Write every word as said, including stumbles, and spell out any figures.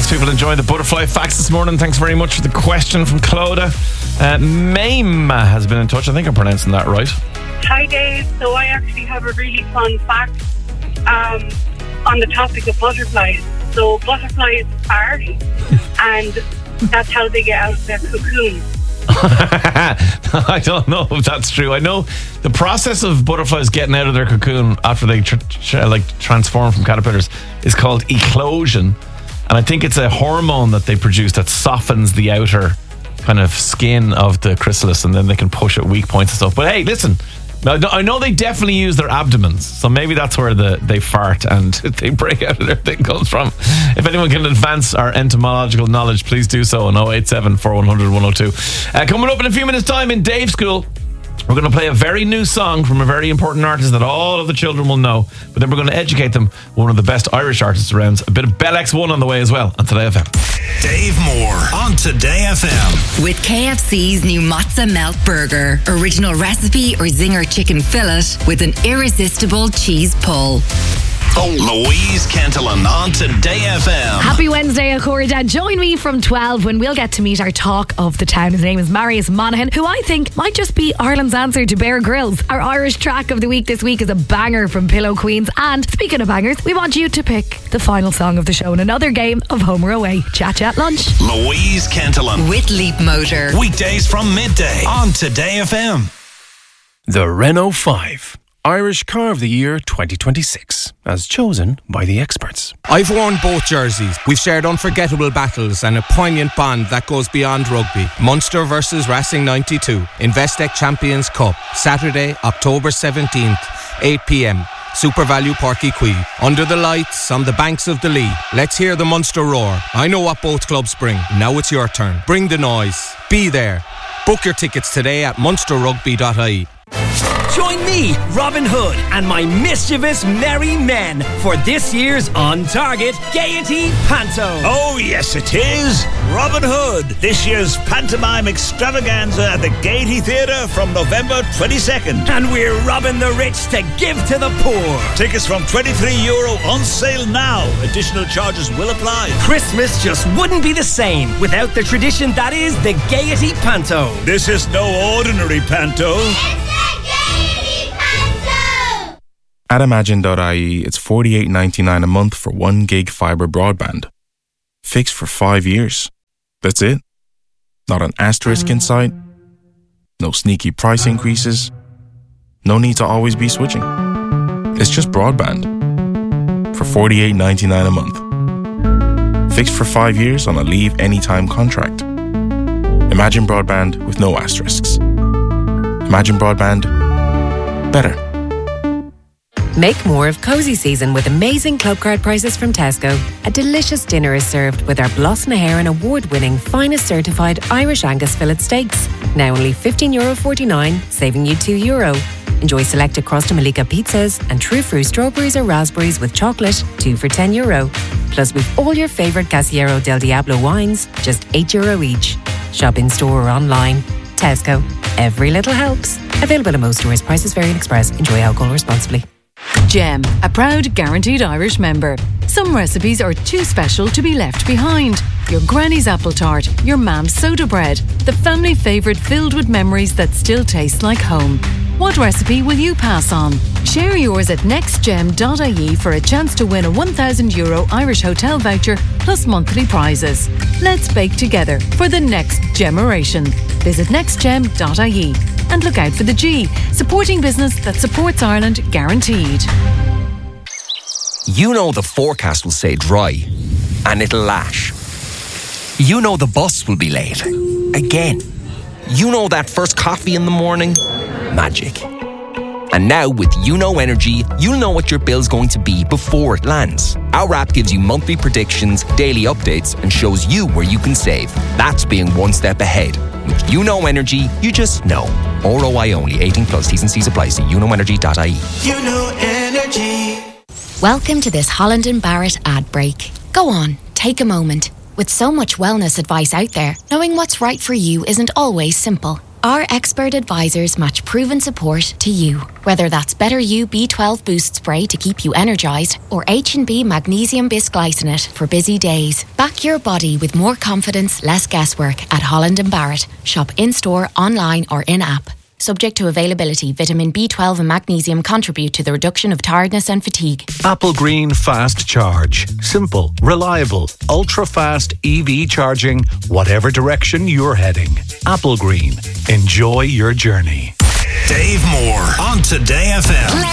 Lots of people enjoying the butterfly facts this morning. Thanks very much for the question from Clodagh. Uh, Maim has been in touch. I think I'm pronouncing that right. Hi Dave, so I actually have a really fun fact um, on the topic of butterflies. So butterflies fart, and that's how they get out of their cocoon. I don't know if that's true. I know the process of butterflies getting out of their cocoon after they tr- tr- like transform from caterpillars is called eclosion, and I think it's a hormone that they produce that softens the outer kind of skin of the chrysalis, and then they can push at weak points and stuff. But hey, listen, I know they definitely use their abdomens, so maybe that's where the they fart and they break out of their thing comes from. If anyone can advance our entomological knowledge, please do so on oh eight seven, four one hundred, one oh two. Uh, coming up in a few minutes' time in Dave School, we're going to play a very new song from a very important artist that all of the children will know, but then we're going to educate them, one of the best Irish artists around. A bit of Bell X one on the way as well on Today F M. Dave Moore on Today F M. With K F C's new Mozza Melt Burger. Original recipe or zinger chicken fillet with an irresistible cheese pull. Louise Kentelan on Today F M. Happy Wednesday, Accorda. Join me from twelve when we'll get to meet our talk of the town. His name is Marius Monaghan, who I think might just be Ireland's answer to Bear Grylls. Our Irish track of the week this week is a banger from Pillow Queens. And speaking of bangers, we want you to pick the final song of the show in another game of Home or Away. Chat Chat Lunch. Louise Kentelan with Leap Motor. Weekdays from midday on Today F M. The Renault five. Irish Car of the Year twenty twenty-six, as chosen by the experts. I've worn both jerseys. We've shared unforgettable battles and a poignant bond that goes beyond rugby. Munster versus Racing ninety-two. Investec Champions Cup. Saturday, October seventeenth, eight p.m. Super Value Páirc Uí Chaoimh. Under the lights, on the banks of the Lee. Let's hear the Munster roar. I know what both clubs bring. Now it's your turn. Bring the noise. Be there. Book your tickets today at munster rugby dot I E. Join me, Robin Hood, and my mischievous merry men for this year's On Target Gaiety Panto. Oh, yes, it is Robin Hood, this year's pantomime extravaganza at the Gaiety Theatre from November twenty-second. And we're robbing the rich to give to the poor. Tickets from twenty-three euro on sale now. Additional charges will apply. Christmas just wouldn't be the same without the tradition that is the Gaiety Panto. This is no ordinary panto. At imagine dot I E, it's forty-eight ninety-nine a month for one gig fibre broadband. Fixed for five years. That's it. Not an asterisk in sight. No sneaky price increases. No need to always be switching. It's just broadband. For forty-eight ninety-nine a month. Fixed for five years on a leave anytime contract. Imagine broadband with no asterisks. Imagine broadband. Better. Make more of cosy season with amazing club card prices from Tesco. A delicious dinner is served with our Blas na HÉireann award-winning finest certified Irish Angus fillet steaks. Now only fifteen euro forty-nine, saving you two euro. Enjoy selected Crosta Malika pizzas and true fruit strawberries or raspberries with chocolate, two for ten euro. Plus with all your favourite Casiero del Diablo wines, just eight euro each. Shop in store or online. Tesco. Every little helps. Available at most stores. Prices vary and express. Enjoy alcohol responsibly. Gem, a proud Guaranteed Irish member. Some recipes are too special to be left behind. Your granny's apple tart, your mam's soda bread, the family favourite filled with memories that still taste like home. What recipe will you pass on? Share yours at next gem dot I E for a chance to win a one thousand euro Irish hotel voucher plus monthly prizes. Let's bake together for the next generation. Visit next gem dot I E and look out for the G, supporting business that supports Ireland guaranteed. You know the forecast will say dry and it'll lash. You know the bus will be late. Again. You know that first coffee in the morning? Magic. And now with YouKnow Energy, you'll know what your bill's going to be before it lands. Our app gives you monthly predictions, daily updates, and shows you where you can save. That's being one step ahead. With YouKnow Energy, you just know. R O I only. eighteen plus. T's and C's apply. See you know energy dot I E. YouKnow Energy. Welcome to this Holland and Barrett ad break. Go on, take a moment. With so much wellness advice out there, knowing what's right for you isn't always simple. Our expert advisors match proven support to you. Whether that's Better You B twelve Boost Spray to keep you energised or H and B Magnesium Bisglycinate for busy days. Back your body with more confidence, less guesswork at Holland and Barrett. Shop in-store, online or in-app. Subject to availability, vitamin B twelve and magnesium contribute to the reduction of tiredness and fatigue. Apple Green Fast Charge. Simple, reliable, ultra-fast E V charging, whatever direction you're heading. Apple Green. Enjoy your journey. Dave Moore on Today F M.